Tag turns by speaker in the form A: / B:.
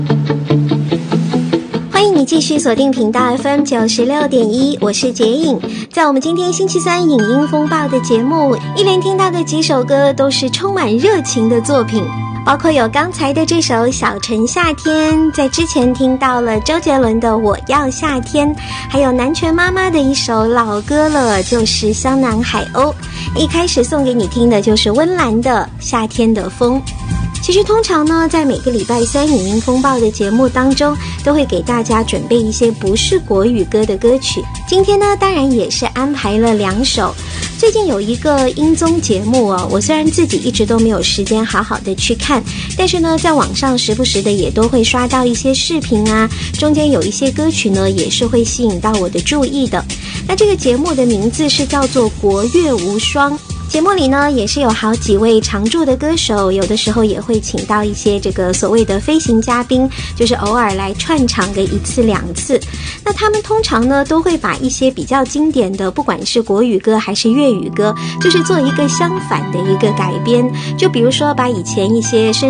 A: 欢迎你继续锁定频道 FM96.1， 我是洁颖。在我们今天星期三影音风暴的节目，一连听到的几首歌都是充满热情的作品，包括有刚才的这首《小城夏天》，在之前听到了周杰伦的《我要夏天》，还有南拳妈妈的一首老歌了，就是《香南海鸥》。一开始送给你听的就是温岚的《夏天的风》。其实通常呢，在每个礼拜三影音风暴的节目当中，都会给大家准备一些不是国语歌的歌曲。今天呢，当然也是安排了2首。最近有一个音综节目哦，我虽然自己一直都没有时间好好的去看，但是呢，在网上时不时的也都会刷到一些视频啊，中间有一些歌曲呢，也是会吸引到我的注意的。那这个节目的名字是叫做《国乐无双》。节目里呢，也是有好几位常驻的歌手，有的时候也会请到一些这个所谓的飞行嘉宾，就是偶尔来串场个1次2次。那他们通常呢，都会把一些比较经典的，不管是国语歌还是粤语歌，就是做一个相反的一个改编。就比如说把以前一些